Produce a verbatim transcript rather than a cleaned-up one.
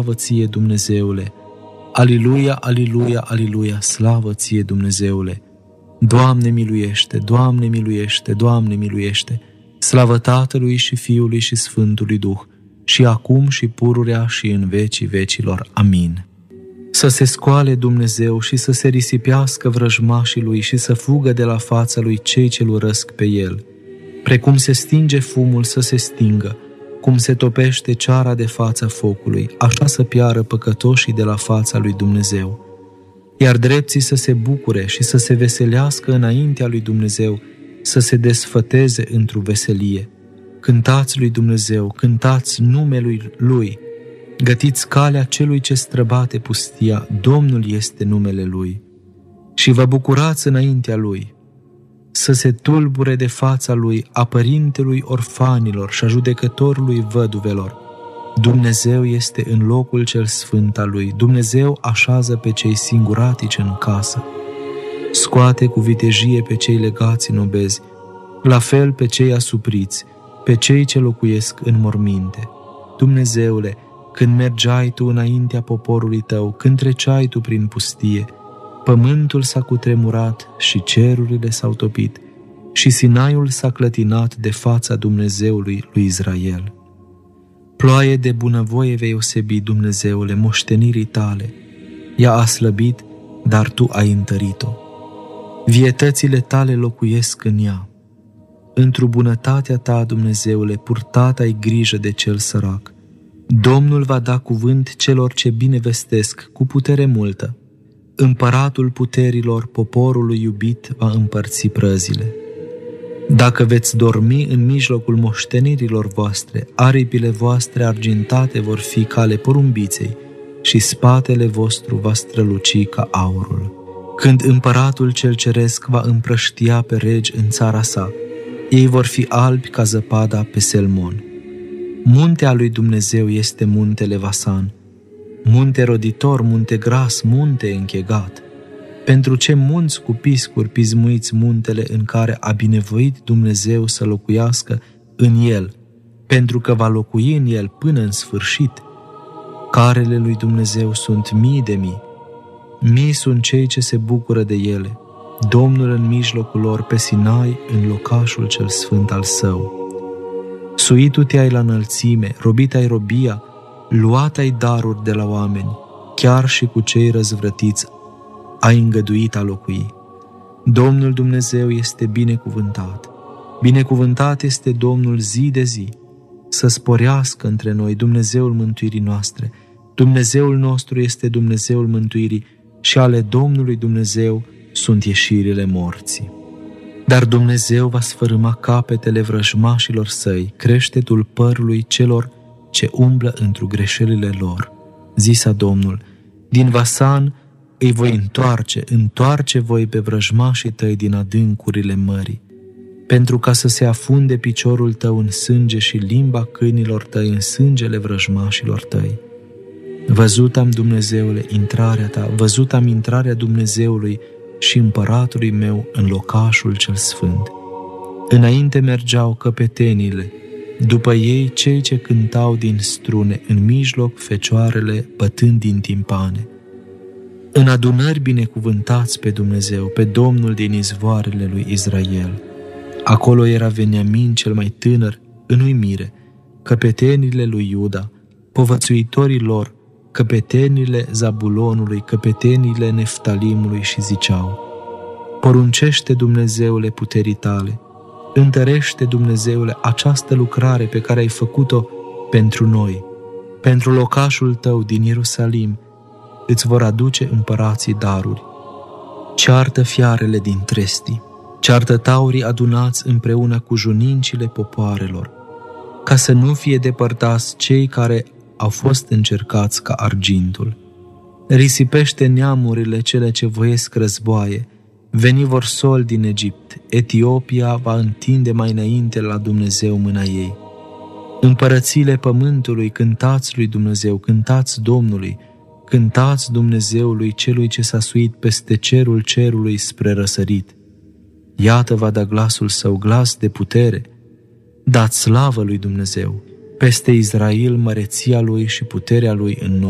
slavă ție, Dumnezeule! Aliluia, aliluia, aliluia, slavă ție, Dumnezeule! Doamne miluiește, Doamne miluiește, Doamne miluiește! Slavă Tatălui și Fiului și Sfântului Duh, și acum și pururea și în vecii vecilor. Amin. Să se scoale Dumnezeu și să se risipească vrăjmașii lui și să fugă de la fața lui cei ce-l urăsc pe el. Precum se stinge fumul să se stingă, cum se topește ceara de fața focului, așa să piară păcătoșii de la fața lui Dumnezeu. Iar drepții să se bucure și să se veselească înaintea lui Dumnezeu, să se desfăteze într-o veselie. Cântați lui Dumnezeu, cântați numelui Lui, gătiți calea celui ce străbate pustia, Domnul este numele Lui. Și vă bucurați înaintea Lui, să se tulbure de fața Lui a părintelui orfanilor și a judecătorului văduvelor. Dumnezeu este în locul cel sfânt al Lui, Dumnezeu așează pe cei singuratici în casă. Scoate cu vitejie pe cei legați în obezi, la fel pe cei asupriți, pe cei ce locuiesc în morminte. Dumnezeule, când mergeai Tu înaintea poporului Tău, când treceai Tu prin pustie, pământul s-a cutremurat și cerurile s-au topit și Sinaiul s-a clătinat de fața Dumnezeului lui Israel. Ploaie de bunăvoie vei osebi, Dumnezeule, moștenirii Tale. Ea a slăbit, dar Tu ai întărit-o. Vietățile Tale locuiesc în ea. Într-o bunătatea Ta, Dumnezeule, purtat ai grijă de cel sărac. Domnul va da cuvânt celor ce bine vestesc cu putere multă. Împăratul puterilor, poporului iubit, va împărți prăzile. Dacă veți dormi în mijlocul moștenirilor voastre, aripile voastre argintate vor fi ca ale porumbiței și spatele vostru va străluci ca aurul. Când împăratul cel ceresc va împrăștia pe regi în țara sa, ei vor fi albi ca zăpada pe Selmon. Muntea lui Dumnezeu este muntele Vasan, munte roditor, munte gras, munte închegat. Pentru ce munți cu piscuri pismuiți muntele în care a binevoit Dumnezeu să locuiască în el, pentru că va locui în el până în sfârșit. Carele lui Dumnezeu sunt mii de mii, mii sunt cei ce se bucură de ele, Domnul în mijlocul lor pe Sinai, în locașul cel sfânt al său. Suitu te-ai la înălțime, robit ai robia, luat ai daruri de la oameni, chiar și cu cei răzvrătiți ai îngăduit a locui. Domnul Dumnezeu este binecuvântat. Binecuvântat este Domnul zi de zi. Să sporească între noi Dumnezeul mântuirii noastre. Dumnezeul nostru este Dumnezeul mântuirii și ale Domnului Dumnezeu sunt ieșirile morții. Dar Dumnezeu va sfărâma capetele vrăjmașilor săi, creștetul părului celor ce umblă într-o greșelile lor. Zisa Domnul, din Vasan îi voi întoarce, întoarce voi pe vrăjmașii tăi din adâncurile mării, pentru ca să se afunde piciorul tău în sânge și limba câinilor tăi în sângele vrăjmașilor tăi. Văzut am, Dumnezeule, intrarea ta, văzut am intrarea Dumnezeului și împăratului meu în locașul cel sfânt. Înainte mergeau căpetenile, după ei cei ce cântau din strune, în mijloc fecioarele bătând din timpane. În adunări binecuvântați pe Dumnezeu, pe Domnul din izvoarele lui Israel. Acolo era Veniamin cel mai tânăr, în uimire, căpetenile lui Iuda, povățuitorii lor, căpetenile Zabulonului, căpetenile Neftalimului și ziceau: poruncește, Dumnezeule, puterii tale, întărește, Dumnezeule, această lucrare pe care ai făcut-o pentru noi, pentru locașul tău din Ierusalim, îți vor aduce împărații daruri. Ceartă fiarele din trestii, ceartă taurii adunați împreună cu junincile popoarelor, ca să nu fie depărtați cei care au fost încercați ca argintul. Risipește neamurile cele ce voiesc războaie, veni vor sol din Egipt, Etiopia va întinde mai înainte la Dumnezeu mâna ei. Împărățiile pământului, cântați lui Dumnezeu, cântați Domnului, cântați Dumnezeului celui ce s-a suit peste cerul cerului spre răsărit. Iată va da glasul său, glas de putere, dați slavă lui Dumnezeu, peste Israel măreția lui și puterea lui în noi.